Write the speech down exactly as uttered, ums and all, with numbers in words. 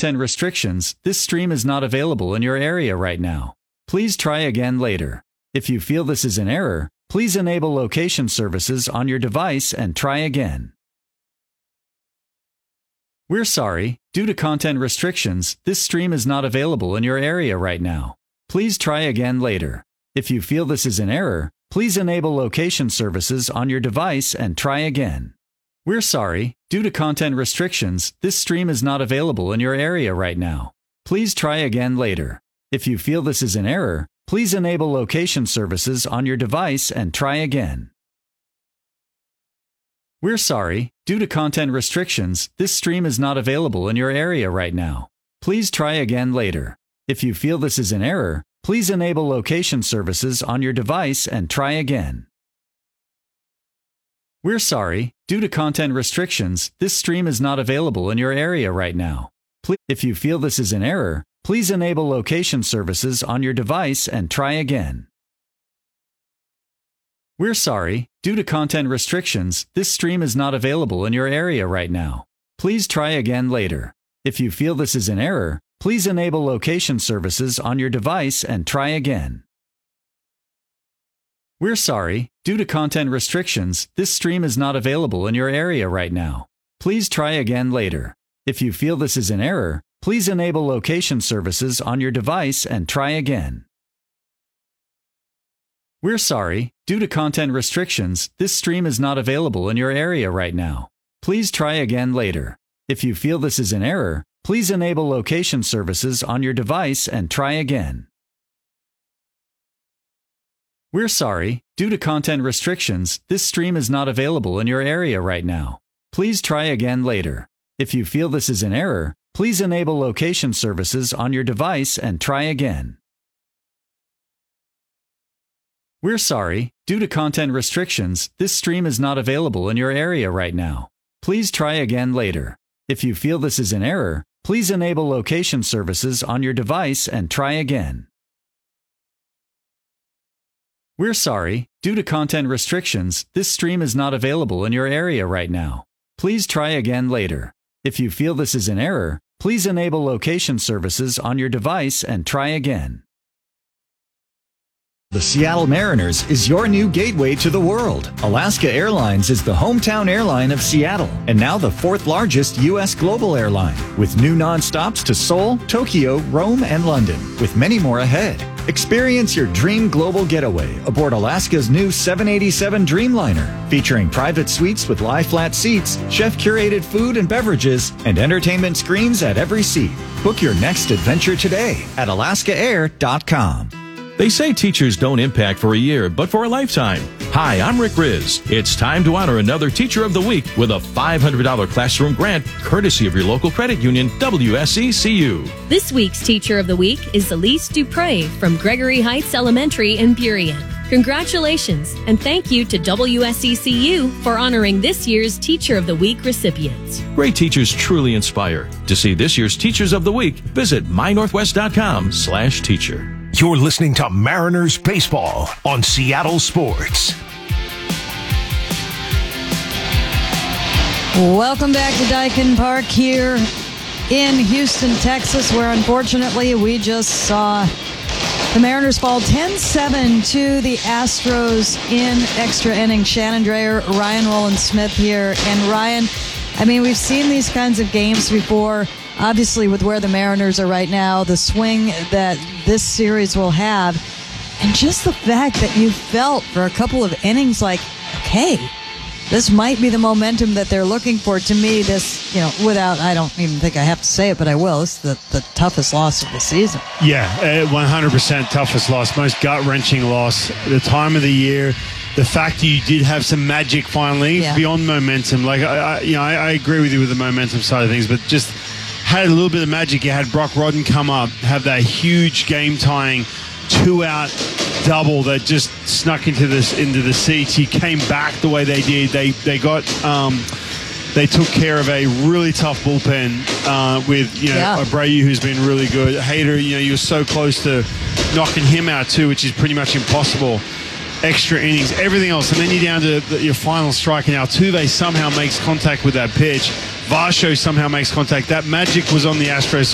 content restrictions, this stream is not available in your area right now. Please try again later. If you feel this is an error, please enable location services on your device and try again. We're sorry, due to content restrictions, this stream is not available in your area right now. Please try again later. If you feel this is an error, please enable location services on your device and try again. We're sorry, due to content restrictions, this stream is not available in your area right now. Please try again later. If you feel this is an error, please enable location services on your device and try again. We're sorry, due to content restrictions, this stream is not available in your area right now. Please try again later. If you feel this is an error, please enable location services on your device and try again. We're sorry, due to content restrictions, this stream is not available in your area right now. Please, if you feel this is an error, please enable location services on your device and try again. We're sorry, due to content restrictions, this stream is not available in your area right now. Please try again later. If you feel this is an error, please enable location services on your device and try again. We're sorry, due to content restrictions, this stream is not available in your area right now. Please try again later. If you feel this is an error, please enable location services on your device and try again. We're sorry, due to content restrictions, this stream is not available in your area right now. Please try again later. If you feel this is an error, please enable location services on your device and try again. We're sorry, due to content restrictions, this stream is not available in your area right now. Please try again later. If you feel this is an error, please enable location services on your device and try again. We're sorry, due to content restrictions, this stream is not available in your area right now. Please try again later. If you feel this is an error, please enable location services on your device and try again. We're sorry, due to content restrictions, this stream is not available in your area right now. Please try again later. If you feel this is an error, please enable location services on your device and try again. The Seattle Mariners is your new gateway to the world. Alaska Airlines is the hometown airline of Seattle and now the fourth largest U S global airline, with new nonstops to Seoul, Tokyo, Rome, and London, with many more ahead. Experience your dream global getaway aboard Alaska's new seven eighty-seven Dreamliner, featuring private suites with lie-flat seats, chef-curated food and beverages, and entertainment screens at every seat. Book your next adventure today at alaska air dot com. They say teachers don't impact for a year, but for a lifetime. Hi, I'm Rick Riz. It's time to honor another Teacher of the Week with a five hundred dollars classroom grant, courtesy of your local credit union, W S E C U. This week's Teacher of the Week is Elise Dupre from Gregory Heights Elementary in Burien. Congratulations, and thank you to W S E C U for honoring this year's Teacher of the Week recipients. Great teachers truly inspire. To see this year's Teachers of the Week, visit my northwest dot com slash teacher. You're listening to Mariners Baseball on Seattle Sports. Welcome back to Daikin Park here in Houston, Texas, where unfortunately we just saw the Mariners fall ten seven to the Astros in extra innings. Shannon Drayer, Ryan Wolin-Smith here. And Ryan, I mean, we've seen these kinds of games before. Obviously, with where the Mariners are right now, the swing that this series will have, and just the fact that you felt for a couple of innings like, okay, this might be the momentum that they're looking for. To me, this, you know, without, I don't even think I have to say it, but I will, it's the, the toughest loss of the season. Yeah, one hundred percent toughest loss, most gut-wrenching loss. The time of the year, the fact that you did have some magic finally, yeah. beyond momentum. Like, I, I, you know, I, I agree with you with the momentum side of things, but just had a little bit of magic. You had Brock Rodden come up, have that huge game-tying two-out double that just snuck into this into the seats. He came back the way they did. They they got um, they took care of a really tough bullpen uh, with you know yeah. Abreu, who's been really good. Hader, you know, you were so close to knocking him out too, which is pretty much impossible. Extra innings, everything else, and then you're down to the, your final strike, and Altuve somehow makes contact with that pitch. Varsho somehow makes contact. That magic was on the Astros